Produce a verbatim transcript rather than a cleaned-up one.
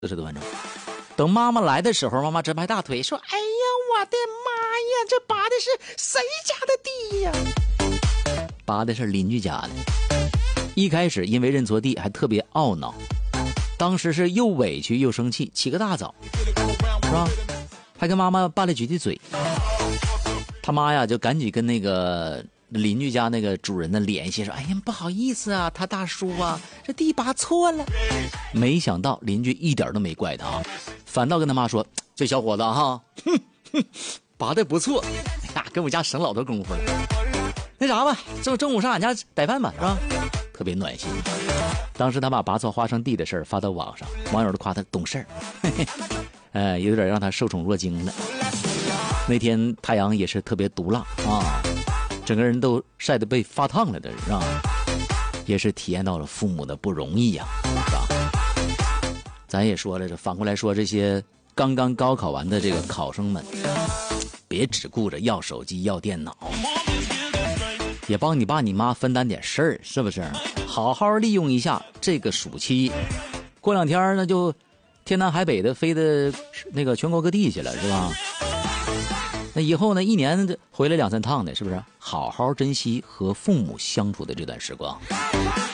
四十多分钟。等妈妈来的时候，妈妈直拍大腿说：“哎呀，我的妈呀，这拔的是谁家的地呀？拔的是邻居家的。”一开始因为认错地还特别懊恼，当时是又委屈又生气，起个大早，是吧？还跟妈妈拌了几句嘴。他妈呀就赶紧跟那个邻居家那个主人的联系说：“哎呀，不好意思啊，他大叔啊，这地拔错了。”没想到邻居一点都没怪他啊，反倒跟他妈说：“这小伙子哈，哼哼，拔得不错，哎呀，跟我家省老多功夫了。那啥吧，中中午上俺家逮饭吧，是吧？”特别暖心。当时他把拔错花生地的事儿发到网上，网友都夸他懂事儿，嘿嘿，呃，有点让他受宠若惊了。那天太阳也是特别毒辣啊，整个人都晒得被发烫了的，是吧？也是体验到了父母的不容易呀、啊，是吧？咱也说了，这反过来说，这些刚刚高考完的这个考生们，别只顾着要手机要电脑，也帮你爸你妈分担点事儿，是不是？好好利用一下这个暑期，过两天呢就天南海北的飞的那个全国各地去了，是吧？那以后呢，一年回来两三趟的，是不是？好好珍惜和父母相处的这段时光。